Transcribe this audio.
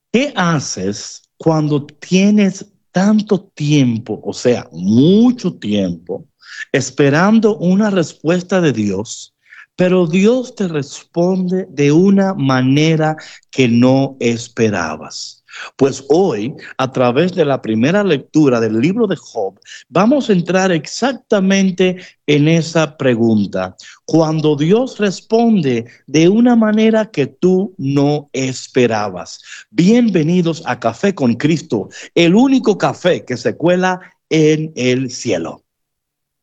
¿Qué haces cuando tienes tanto tiempo, o sea, mucho tiempo, esperando una respuesta de Dios, pero Dios te responde de una manera que no esperabas? Pues hoy, a través de la primera lectura del libro de Job, vamos a entrar exactamente en esa pregunta. Cuando Dios responde de una manera que tú no esperabas. Bienvenidos a Café con Cristo, el único café que se cuela en el cielo.